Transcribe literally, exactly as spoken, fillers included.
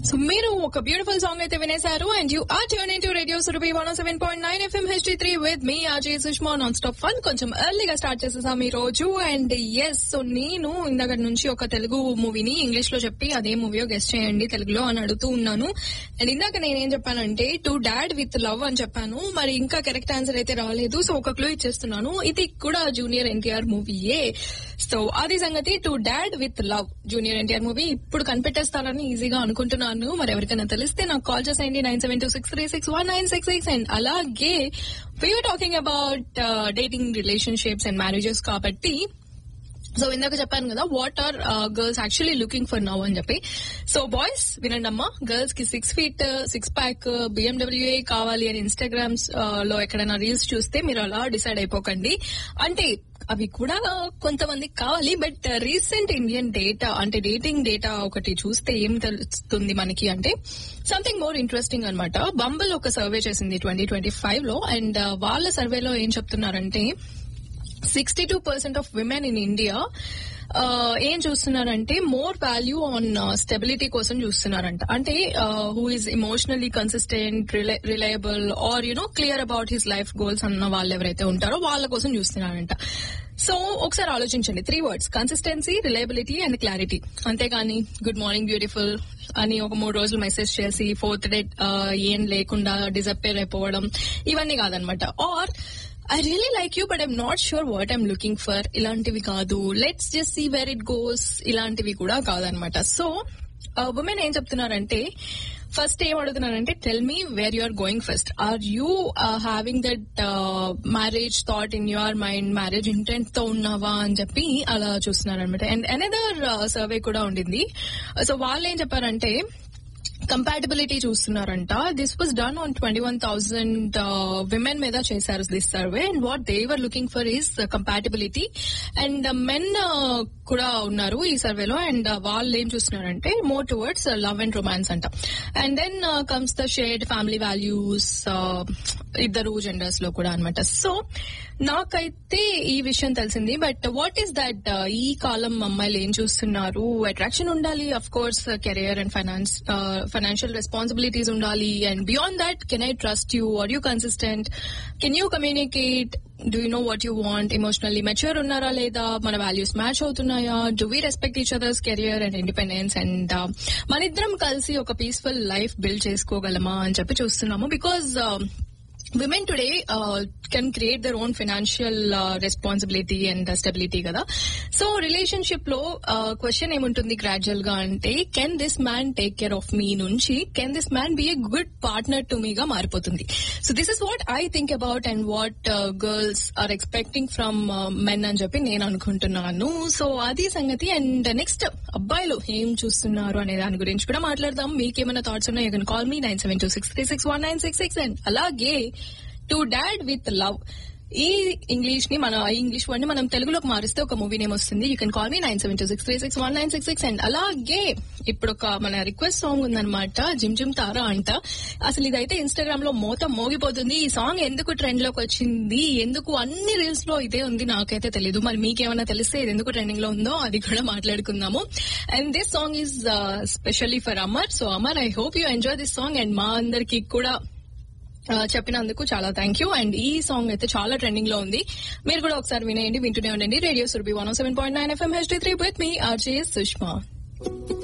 So మీరు ఒక beautiful song అయితే వినేశారు and you are tuning to radio Surabhi one seven point nine FM H three with me Ajay Sushma non stop fun. కొంచెం ఎర్లీగా start చేసేసాం ఈ రోజు. అండ్ ఎస్, సో నేను ఇందాక నుంచి ఒక తెలుగు మూవీని ఇంగ్లీష్ లో చెప్పి అదే మూవీయో గెస్ట్ చేయండి తెలుగులో అని అడుగుతూ ఉన్నాను. అండ్ ఇందాక నేనేం చెప్పానంటే టు డాడ్ విత్ లవ్ అని చెప్పాను. మరి ఇంకా కరెక్ట్ ఆన్సర్ అయితే రాలేదు. సో ఒక క్లూ ఇచ్చేస్తున్నాను, ఇది కూడా జూనియర్ ఎన్టీఆర్ మూవీయే. సో అది సంగతి, to dad with love junior NTR movie. ఇప్పుడు కనిపెట్టేస్తానని ఈజీగా అనుకుంటున్నాను. మరి ఎవరికైనా తెలిస్తే నాకు కాల్ చేసేయండి nine seven two six three six one nine six six. And అలాగే we are talking about dating, relationships and marriages కాబట్టి సో ఇందాక చెప్పాను కదా what are girls actually looking for now అని చెప్పి. సో బాయ్స్ వినండి అమ్మా, గర్ల్స్ కి సిక్స్ ఫీట్ సిక్స్ ప్యాక్ బిఎండబ్ల్యూఏ కావాలి అని ఇన్స్టాగ్రామ్స్ లో ఎక్కడైనా రీల్స్ చూస్తే మీరు అలా డిసైడ్ అయిపోకండి. అంటే అవి కూడా కొంతమందికి కావాలి, బట్ రీసెంట్ ఇండియన్ డేటా అంటే డేటింగ్ డేటా ఒకటి చూస్తే ఏం తెలుస్తుంది మనకి అంటే సంథింగ్ మోర్ ఇంట్రెస్టింగ్ అనమాట. బంబుల్ ఒక సర్వే చేసింది ట్వంటీ ట్వంటీ ఫైవ్ లో. అండ్ వాళ్ళ సర్వేలో ఏం చెప్తున్నారంటే sixty two percent of women in India ఏం చూస్తున్నారంటే మోర్ వాల్యూ ఆన్ స్టెబిలిటీ కోసం చూస్తున్నారంట. అంటే who is emotionally consistent, reliable are you know clear about his life goals అన్న వాళ్ళు ఎవరైతే ఉంటారో వాళ్ళ కోసం చూస్తున్నారంట. సో ఒకసారి ఆలోచించండి, three words: consistency, reliability and clarity. అంతేగాని గుడ్ మార్నింగ్ బ్యూటిఫుల్ అని ఒక మూడు రోజులు మెసేజ్ చేసి ఫోర్త్ డే ఏం లేకుండా డిసప్పేర్ అయిపోవడం, ఇవన్నీ కాదనమాట. Are I really like you but I'm not sure what I'm looking for, ఇలాంటివి కాదు. Let's just see where it goes, ఇలాంటివి కూడా కాదనమాట. సో ఉమెన్ ఏం చెప్తున్నారంటే ఫస్ట్ ఏం అడుగుతున్నారంటే tell me where you are going first. Are you having that marriage thought in your mind, marriage intent తో ఉన్నావా అని చెప్పి అలా చూస్తున్నారనమాట. అండ్ అనదర్ సర్వే కూడా ఉండింది. సో వాళ్ళు ఏం చెప్పారంటే compatibility చూస్తున్నారంట. This was done on twenty one thousand women మీద చేశారు this survey. And what they were looking for is compatibility. And men కూడా ఉన్నారు ఈ సర్వేలో. అండ్ వాళ్ళు ఏం చూస్తున్నారంటే more towards love and romance అంట. And then comes the shared family values ఇద్దరు జెండర్స్ లో కూడా అనమాట. సో నాకైతే ఈ విషయం తెలిసింది. బట్ వాట్ ఈస్ దట్, ఈ కాలం అమ్మాయిలు ఏం చూస్తున్నారు? అట్రాక్షన్ ఉండాలి, of course career and finance financial responsibilities ఉండాలి. And beyond that, can I trust you, are you consistent, can you communicate, do you know what you want, emotionally mature ఉన్నారా లేదా, మన values match అవుతున్నాయా, do we respect each others career and independence, and మన ఇద్దరం కలిసి ఒక peaceful life build చేసుకోగలమా అని చెప్పి చూస్తున్నాము. Because women today uh, can create their own financial uh, responsibility and uh, stability kada. So relationship lo uh, question emuntundi gradual ga ante can this man take care of me nunchi can this man be a good partner to me ga maripotundi. So this is what I think about and what uh, girls are expecting from uh, men అని చెప్పి నేను అనుకుంటున్నాను. So అది సంగతి. And next అబ్బాయిలు ఏం చూస్తున్నారు అనే దాని గురించి కూడా మాట్లాడదాం. మీకేమైనా థాట్స్ ఉన్నా you can call me nine seven two six three six one nine six six. And అలాగే టు డాడ్ విత్ లవ్, ఈ ఇంగ్లీష్ ని మన ఇంగ్లీష్ వర్డ్ ని మనం తెలుగులోకి మారిస్తే ఒక మూవీ నేమ్ వస్తుంది. You can call me nine seven two six three six one nine six six. And అలాగే ఇప్పుడు ఒక మన రిక్వెస్ట్ సాంగ్ ఉందన్నమాట, జిమ్ జిమ్ తారా అంట. అసలు ఇదైతే ఇన్స్టాగ్రామ్ లో మోత మోగిపోతుంది. ఈ సాంగ్ ఎందుకు ట్రెండ్ లోకి వచ్చింది, ఎందుకు అన్ని రీల్స్ లో ఇదే ఉంది నాకైతే తెలీదు. మరి మీకేమైనా తెలిస్తే ఇది ఎందుకు ట్రెండింగ్ లో ఉందో అది కూడా మాట్లాడుకుందాము. And this song is specially for Amar. So Amar, I hope you enjoy this song. And మా అందరికి కూడా చెప్పినందుకు చాలా థ్యాంక్ యూ. అండ్ ఈ సాంగ్ అయితే చాలా ట్రెండింగ్ లో ఉంది, మీరు కూడా ఒకసారి వినేయండి, వింటూనే ఉండండి radio Surabhi one seven point nine FM H three with me RJ Sushma.